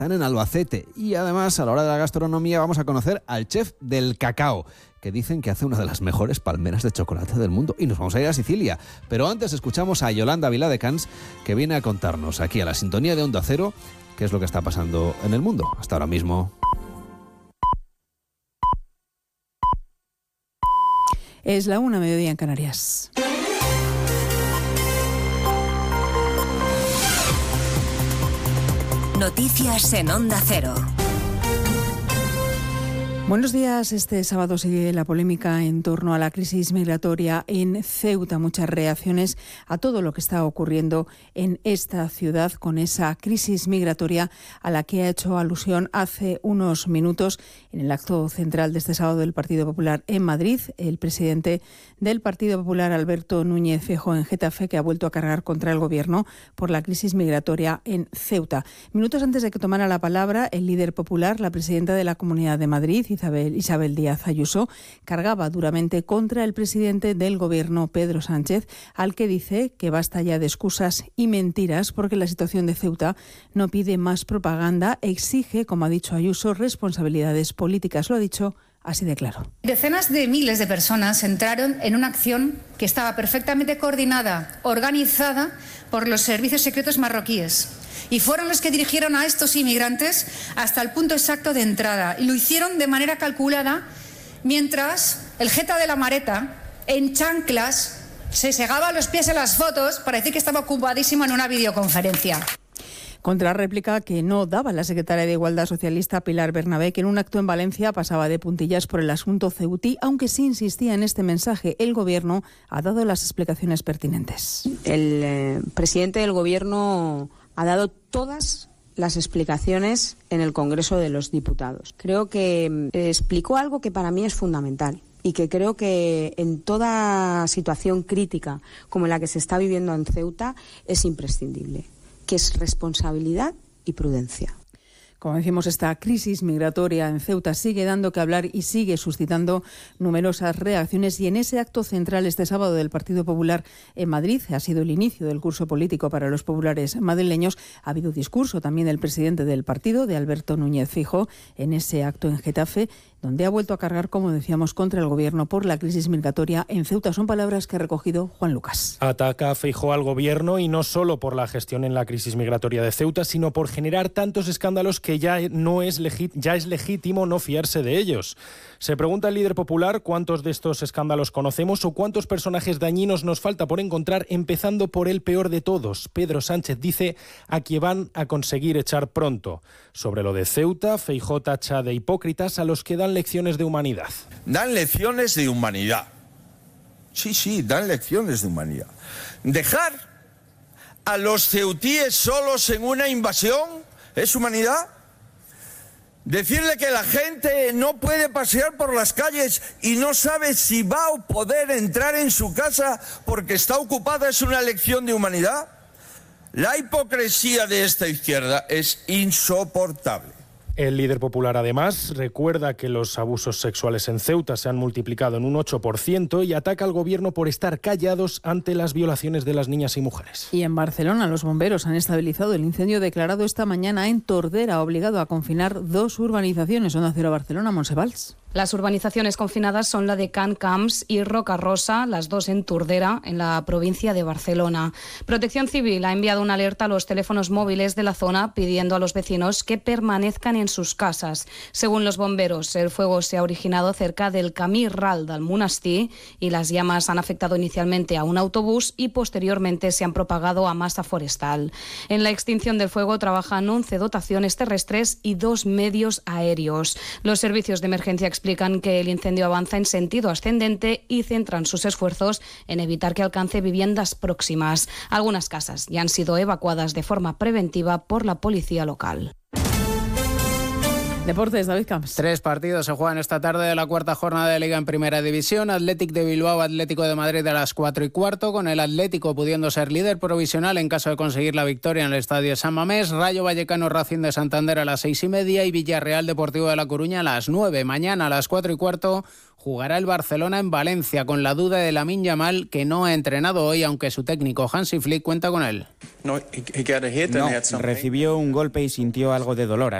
están en Albacete. Y además, a la hora de la gastronomía, vamos a conocer al chef del cacao, que dicen que hace una de las mejores palmeras de chocolate del mundo. Y nos vamos a ir a Sicilia. Pero antes escuchamos a Yolanda Viladecans, que viene a contarnos aquí a la sintonía de Onda Cero qué es lo que está pasando en el mundo hasta ahora mismo. Es la 1:00, mediodía en Canarias. Noticias en Onda Cero. Buenos días. Este sábado sigue la polémica en torno a la crisis migratoria en Ceuta. Muchas reacciones a todo lo que está ocurriendo en esta ciudad con esa crisis migratoria a la que ha hecho alusión hace unos minutos en el acto central de este sábado del Partido Popular en Madrid, el presidente del Partido Popular, Alberto Núñez Feijóo, en Getafe, que ha vuelto a cargar contra el Gobierno por la crisis migratoria en Ceuta. Minutos antes de que tomara la palabra el líder popular, la presidenta de la Comunidad de Madrid, Isabel Díaz Ayuso, cargaba duramente contra el presidente del Gobierno, Pedro Sánchez, al que dice que basta ya de excusas y mentiras porque la situación de Ceuta no pide más propaganda, exige, como ha dicho Ayuso, responsabilidades políticas. Lo ha dicho así de claro. Decenas de miles de personas entraron en una acción que estaba perfectamente coordinada, organizada por los servicios secretos marroquíes. Y fueron los que dirigieron a estos inmigrantes hasta el punto exacto de entrada. Y lo hicieron de manera calculada, mientras el jeta de la Mareta, en chanclas, se segaba los pies en las fotos para decir que estaba ocupadísimo en una videoconferencia. Contrarréplica que no daba la secretaria de Igualdad socialista Pilar Bernabé, que en un acto en Valencia pasaba de puntillas por el asunto ceutí, aunque sí insistía en este mensaje. El Gobierno ha dado las explicaciones pertinentes. El presidente del Gobierno ha dado todas las explicaciones en el Congreso de los Diputados. Creo que explicó algo que para mí es fundamental y que creo que en toda situación crítica como la que se está viviendo en Ceuta es imprescindible, que es responsabilidad y prudencia. Como decimos, esta crisis migratoria en Ceuta sigue dando que hablar y sigue suscitando numerosas reacciones. Y en ese acto central este sábado del Partido Popular en Madrid, ha sido el inicio del curso político para los populares madrileños, ha habido discurso también del presidente del partido, de Alberto Núñez Feijóo, en ese acto en Getafe, donde ha vuelto a cargar, como decíamos, contra el Gobierno por la crisis migratoria en Ceuta. Son palabras que ha recogido Juan Lucas. Ataca a Feijóo al Gobierno, y no solo por la gestión en la crisis migratoria de Ceuta, sino por generar tantos escándalos que ya es legítimo no fiarse de ellos. Se pregunta el líder popular cuántos de estos escándalos conocemos o cuántos personajes dañinos nos falta por encontrar, empezando por el peor de todos. Pedro Sánchez dice a quien van a conseguir echar pronto. Sobre lo de Ceuta, Feijóo tacha de hipócritas a los que dan lecciones de humanidad. Dan lecciones de humanidad. Sí, dan lecciones de humanidad. Dejar a los ceutíes solos en una invasión es humanidad. Decirle que la gente no puede pasear por las calles y no sabe si va a poder entrar en su casa porque está ocupada es una lección de humanidad. La hipocresía de esta izquierda es insoportable. El líder popular, además, recuerda que los abusos sexuales en Ceuta se han multiplicado en un 8% y ataca al Gobierno por estar callados ante las violaciones de las niñas y mujeres. Y en Barcelona, los bomberos han estabilizado el incendio declarado esta mañana en Tordera, obligado a confinar 2 urbanizaciones. Onda Cero Barcelona, Montse Valls. Las urbanizaciones confinadas son la de Can Camps y Roca Rosa, las 2 en Tordera, en la provincia de Barcelona. Protección Civil ha enviado una alerta a los teléfonos móviles de la zona pidiendo a los vecinos que permanezcan en sus casas. Según los bomberos, el fuego se ha originado cerca del Camí Ral del Monestir y las llamas han afectado inicialmente a un autobús y posteriormente se han propagado a masa forestal. En la extinción del fuego trabajan 11 dotaciones terrestres y 2 medios aéreos. Los servicios de emergencia explican que el incendio avanza en sentido ascendente y centran sus esfuerzos en evitar que alcance viviendas próximas. Algunas casas ya han sido evacuadas de forma preventiva por la policía local. Deportes, David Camps. 3 partidos se juegan esta tarde de la cuarta jornada de Liga en Primera División. Athletic de Bilbao, Atlético de Madrid a las 4:15, con el Atlético pudiendo ser líder provisional en caso de conseguir la victoria en el Estadio San Mamés. Rayo Vallecano Racing de Santander a las 6:30 y Villarreal Deportivo de La Coruña a las 9. Mañana a las 4:15 jugará el Barcelona en Valencia, con la duda de Lamine Yamal, que no ha entrenado hoy, aunque su técnico Hansi Flick cuenta con él. No, recibió un golpe y sintió algo de dolor.